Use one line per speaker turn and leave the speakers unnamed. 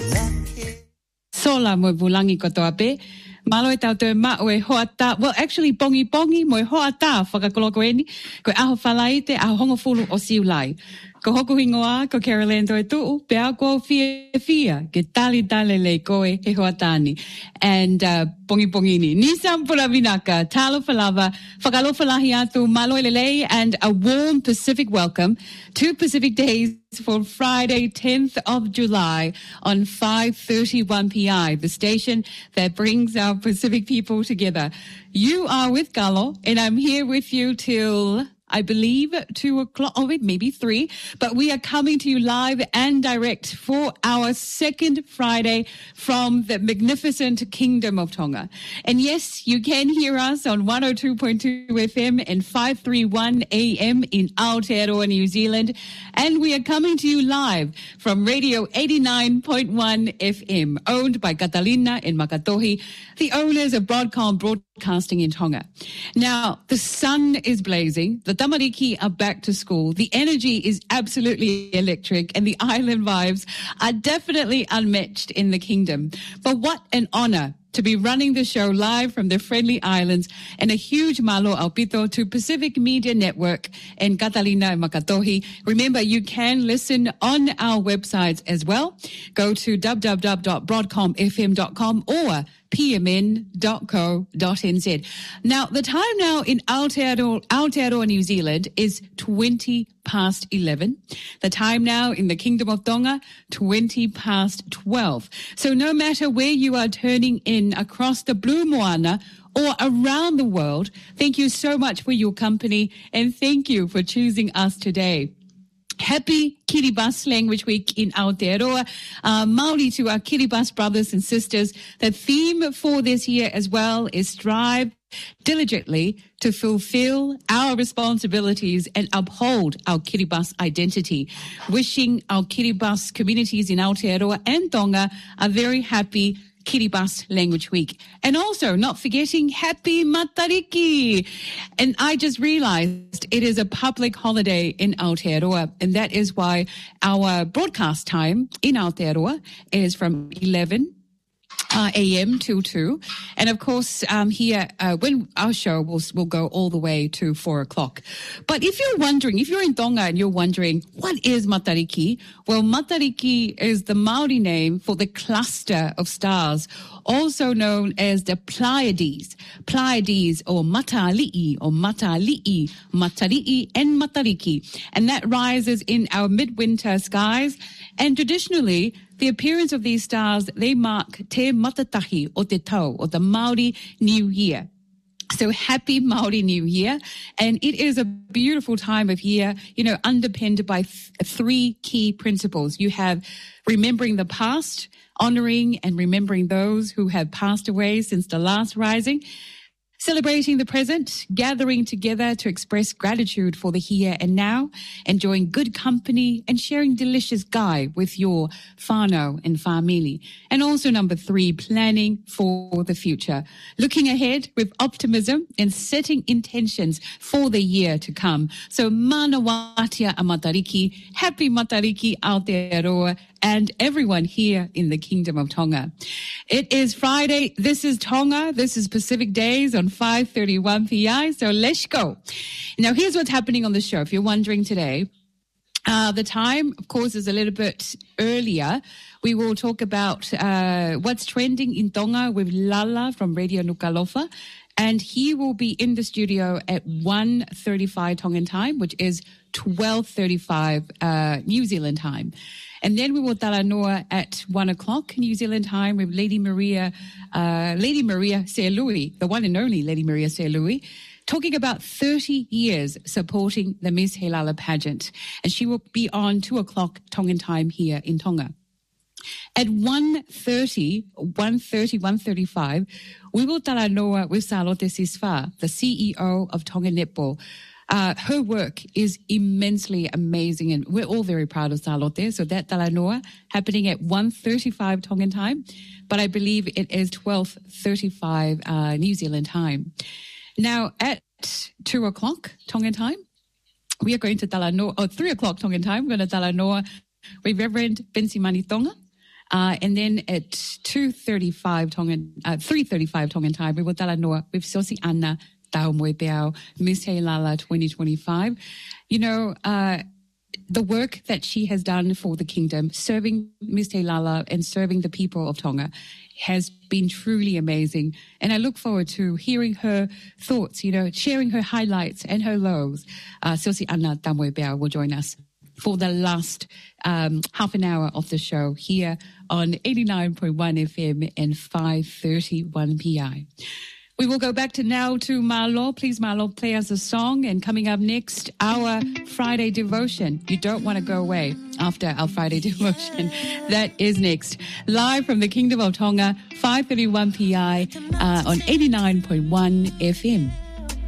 Sola mo bulangi kotoape. Malo e tau te maoe hoata. Well, actually, bongi mo hoata whakakolokoeni. Ko aho whalaite, aho hongofulu o siulai. Ko hoku hingoa, ko Carolyn toi tuu, pea ko fia, ke tali le koe he hoatani. And bongi. Nisam pula vinaka, talo falava, whakalo falahi atu, malo elelei, and a warm Pacific welcome to Pacific Days for Friday, 10th of July on 5:31 PI, the station that brings our Pacific people together. You are with Galo, and I'm here with you till, I believe, 2 o'clock, or maybe 3, but we are coming to you live and direct for our second Friday from the magnificent Kingdom of Tonga. And yes, you can hear us on 102.2 FM and 531 AM in Aotearoa, New Zealand. And we are coming to you live from Radio 89.1 FM, owned by Catalina in Makatohi, the owners of Broadcom Broadcasting in Tonga. Now, the sun is blazing, the tamariki are back to school, the energy is absolutely electric, and the island vibes are definitely unmatched in the kingdom. But what an honor to be running the show live from the friendly islands, and a huge malo aupito to Pacific Media Network and Catalina and Makatohi. Remember, you can listen on our websites as well. Go to www.broadcomfm.com or pmn.co.nz. Now, the time now in Aotearoa, New Zealand is 20 past 11. The time now in the Kingdom of Tonga, 20 past 12. So no matter where you are turning in across the Blue Moana or around the world, thank you so much for your company and thank you for choosing us today. Happy Kiribati Language Week in Aotearoa. Maori to our Kiribati brothers and sisters. The theme for this year as well is strive diligently to fulfill our responsibilities and uphold our Kiribati identity. Wishing our Kiribati communities in Aotearoa and Tonga a very happy Kiribati Language Week. And also, not forgetting, Happy Matariki. And I just realized it is a public holiday in Aotearoa, and that is why our broadcast time in Aotearoa is from 11 a.m. till 2. And of course, here, when our show will go all the way to 4 o'clock. But if you're wondering, if you're in Tonga and you're wondering, what is Matariki? Well, Matariki is the Maori name for the cluster of stars, also known as the Pleiades. Pleiades or Matali'i, Matari'i and Matariki. And that rises in our midwinter skies. And traditionally, the appearance of these stars, they mark Te Matatahi o Te Tau, or the Maori New Year. So happy Maori New Year. And it is a beautiful time of year, underpinned by 3 key principles. You have remembering the past, honoring and remembering those who have passed away since the last rising, celebrating the present, gathering together to express gratitude for the here and now, enjoying good company and sharing delicious gai with your whānau and whāmili. And also number 3, planning for the future, looking ahead with optimism and setting intentions for the year to come. So mana watia a Matariki, happy Matariki Aotearoa, and everyone here in the Kingdom of Tonga. It is Friday. This is Tonga. This is Pacific Days on 5:31 PI. So let's go. Now, here's what's happening on the show. If you're wondering today, the time, of course, is a little bit earlier. We will talk about what's trending in Tonga with Lala from Radio Nukalofa. And he will be in the studio at 1:35 Tongan time, which is 12:35 New Zealand time. And then we will talanoa at 1 o'clock New Zealand time with Lady Maria Sealui, the one and only Lady Maria Sealui, talking about 30 years supporting the Miss Helala pageant. And she will be on 2 o'clock Tongan time here in Tonga. At 1:35, we will talanoa with Salote Sisfa, the CEO of Tonga Netball. Her work is immensely amazing, and we're all very proud of Salote. So that talanoa happening at 1:35 Tongan time, but I believe it is 12:35 New Zealand time. Now at 2 o'clock Tongan time, we are going to talanoa, 3 o'clock Tongan time, we're going to talanoa with Reverend Bensi Manitonga. And then at 3:35 Tongan time, we will tala noa with Sosi Anna Tau Moe Beao, Miss Heilala 2025. You know, the work that she has done for the kingdom, serving Miss Heilala and serving the people of Tonga, has been truly amazing. And I look forward to hearing her thoughts, you know, sharing her highlights and her lows. Sosi Anna Tau Moe Beao will join us for the last half an hour of the show here on 89.1 FM and 5:31 PI. We will go back to Malo. Please, Malo, play us a song. And coming up next, our Friday devotion. You don't want to go away after our Friday devotion. That is next. Live from the Kingdom of Tonga, 5:31 PI on 89.1 FM.